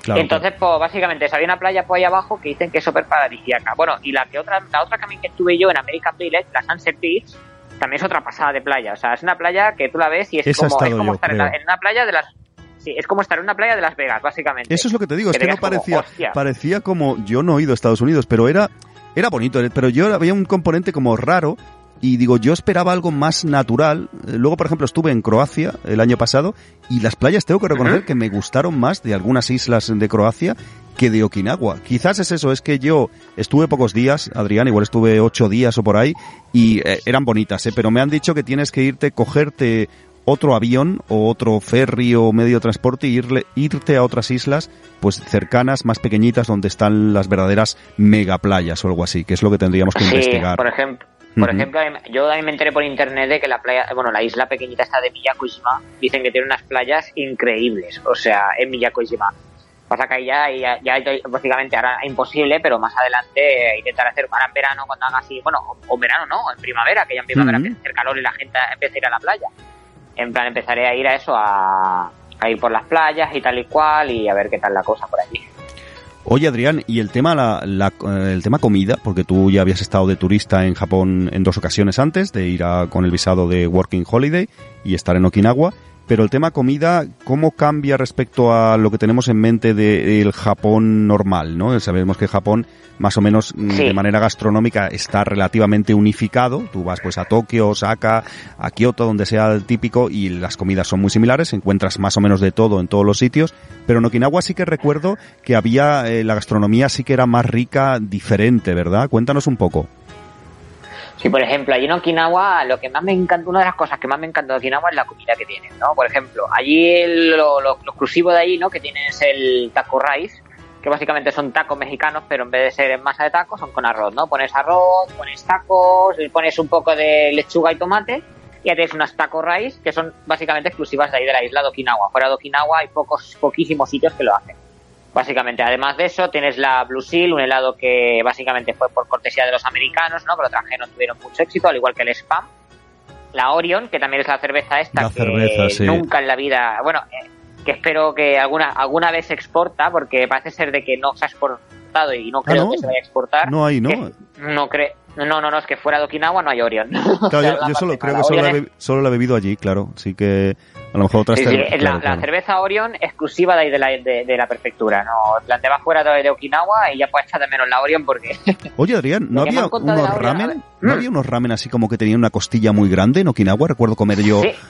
Claro, entonces, pues básicamente había una playa por ahí abajo que dicen que es súper paradisíaca. Bueno, y la otra también que estuve yo en American Village, la Sunset Beach, también es otra pasada de playa. O sea, es una playa que tú la ves y es como estar en una playa de las... Sí, es como estar en una playa de Las Vegas, básicamente. Eso es lo que te digo, es que no parecía como, como... Yo no he ido a Estados Unidos, pero era bonito, pero había un componente como raro. Y digo, yo esperaba algo más natural. Luego, por ejemplo, estuve en Croacia el año pasado y las playas tengo que reconocer que me gustaron más de algunas islas de Croacia que de Okinawa. Quizás es eso, es que yo estuve pocos días, Adrián, igual estuve 8 días o por ahí, y eran bonitas, pero me han dicho que tienes que cogerte otro avión o otro ferry o medio de transporte y irte a otras islas pues cercanas, más pequeñitas, donde están las verdaderas megaplayas o algo así, que es lo que tendríamos que investigar. Por ejemplo, yo también me enteré por internet de que la isla pequeñita esta de Miyakojima, dicen que tiene unas playas increíbles, o sea, en Miyakojima. Pasa que ahí ya básicamente ahora es imposible, pero más adelante intentar hacer ahora en verano, cuando haga así, bueno, o en verano no, en primavera, que ya en primavera empieza a hacer calor y la gente empieza a ir a la playa. En plan, empezaré a ir a eso, a ir por las playas y tal y cual, y a ver qué tal la cosa por allí. Oye, Adrián, y el tema el tema comida, porque tú ya habías estado de turista en Japón en 2 ocasiones antes, de ir con el visado de Working Holiday y estar en Okinawa, pero el tema comida, ¿cómo cambia respecto a lo que tenemos en mente del Japón normal, ¿no? Sabemos que Japón, más o menos, de manera gastronómica, está relativamente unificado. Tú vas pues a Tokio, Osaka, a Kioto, donde sea el típico, y las comidas son muy similares, encuentras más o menos de todo en todos los sitios, pero en Okinawa sí que recuerdo que había, la gastronomía sí que era más rica, diferente, ¿verdad? Cuéntanos un poco. Sí, por ejemplo, allí en Okinawa, lo que más me encanta, una de las cosas que más me encanta de Okinawa es la comida que tienen, ¿no? Por ejemplo, allí lo exclusivo de allí, ¿no? Que tienes el taco rice, que básicamente son tacos mexicanos, pero en vez de ser en masa de tacos, son con arroz, ¿no? Pones arroz, pones tacos, pones un poco de lechuga y tomate, y ya tienes unas taco rice que son básicamente exclusivas de ahí de la isla de Okinawa. Fuera de Okinawa hay poquísimos sitios que lo hacen. Básicamente, además de eso, tienes la Blue Seal, un helado que básicamente fue por cortesía de los americanos, ¿no? Que lo trajeron, tuvieron mucho éxito, al igual que el Spam. La Orion, que también es la cerveza esta, nunca en la vida... Bueno, que espero que alguna vez se exporta, porque parece ser de que no se ha exportado y no creo que se vaya a exportar. No hay, ¿no? No, es que fuera de Okinawa no hay Orion. Claro, yo solo creo que solo la he bebido allí, claro. Así que a lo mejor otras... La cerveza Orion exclusiva de ahí de la prefectura, ¿no? La te vas fuera de Okinawa y ya puedes echar de menos la Orion porque... Oye, Adrián, ¿no había unos ramen? ¿No había unos ramen así como que tenían una costilla muy grande en Okinawa? Recuerdo comer yo... Sí,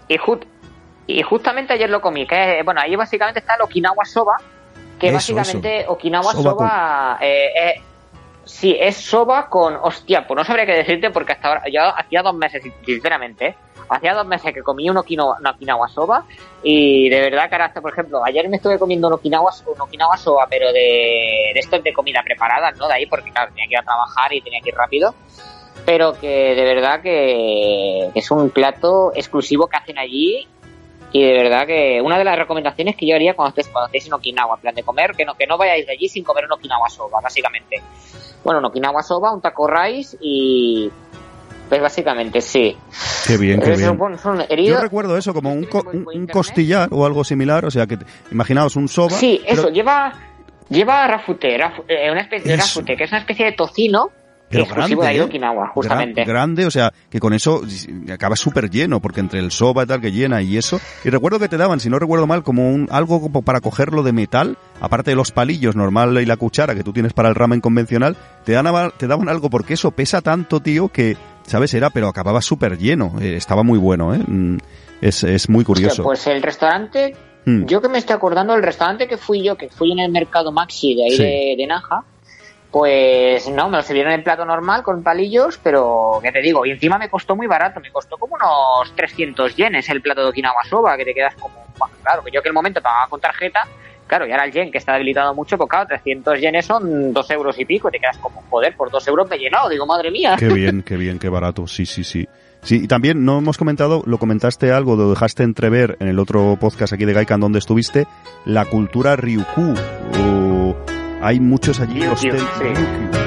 y justamente ayer lo comí, que bueno, ahí básicamente está el Okinawa Soba, que básicamente Okinawa Soba sí, es soba con... Hostia, pues no sabría qué decirte porque hasta ahora... Yo hacía 2 meses, sinceramente, hacía 2 meses que comí una Okinawa soba y de verdad que ahora, por ejemplo, ayer me estuve comiendo un Okinawa soba, pero de estos de comida preparada, ¿no? De ahí, porque claro, tenía que ir a trabajar y tenía que ir rápido. Pero que de verdad que es un plato exclusivo que hacen allí. Y de verdad que una de las recomendaciones que yo haría cuando estéis en Okinawa, en plan de comer, que no vayáis de allí sin comer un Okinawa soba, básicamente. Bueno, un Okinawa soba, un taco rice y... Pues básicamente sí. Qué bien, qué bien. Yo recuerdo eso como un costillar o algo similar, o sea, que imaginaos un soba... Sí, eso, lleva rafute, una especie de rafute, que es una especie de tocino... Pero exclusivo grande, de Okinawa, justamente. Grande, o sea, que con eso acabas súper lleno, porque entre el soba y tal que llena y eso. Y recuerdo que te daban, si no recuerdo mal, como algo como para cogerlo de metal, aparte de los palillos normal y la cuchara que tú tienes para el ramen convencional, te daban algo, porque eso pesa tanto, tío, que, ¿sabes? Pero acababa súper lleno. Estaba muy bueno, ¿eh? Es muy curioso. Hostia, pues el restaurante, yo que me estoy acordando, el restaurante que fui en el mercado Maxi de ahí de Naha, pues no, me lo sirvieron en plato normal con palillos, pero ¿qué te digo? Y encima me costó muy barato, me costó como unos 300 yenes el plato de Okinawa soba, que te quedas como... Bueno, claro, que yo que el momento pagaba con tarjeta, claro, y ahora el yen que está debilitado mucho, pues claro, 300 yenes son 2 euros y pico, y te quedas como, joder, por 2 euros me he llenado, digo, madre mía. Qué bien, qué barato, sí. Sí, y también no hemos comentado, lo comentaste algo, lo dejaste entrever en el otro podcast aquí de Gaikan donde estuviste, la cultura Ryukyu. Hay muchos allí, Ryukyu, sí.